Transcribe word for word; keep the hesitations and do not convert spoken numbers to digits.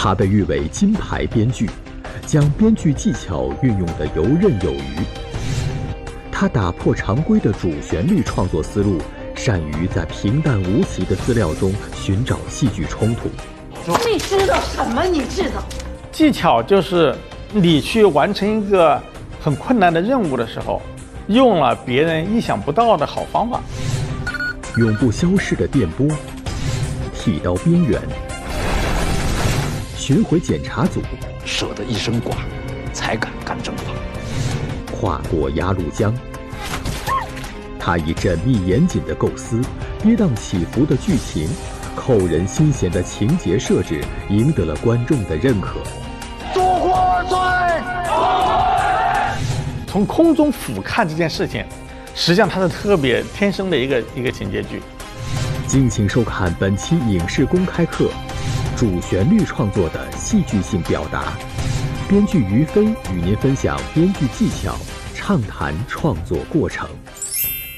他被誉为金牌编剧，将编剧技巧运用得游刃有余。他打破常规的主旋律创作思路，善于在平淡无奇的资料中寻找戏剧冲突。 你知道什么？你知道？ 技巧就是你去完成一个很困难的任务的时候，用了别人意想不到的好方法。 永不消逝的电波，剃刀边缘，巡回检查组， 舍得一身剐，才敢干正法。 跨过鸭绿江，他以缜密严谨的构思、跌宕起伏的剧情、扣人心弦的情节设置，赢得了观众的认可。 祖国万岁！ 从空中俯瞰这件事情，实际上它是特别天生的一个一个情节剧。 敬请收看本期影视公开课，主旋律创作的戏剧性表达。编剧于飞与您分享编剧技巧，畅谈创作过程。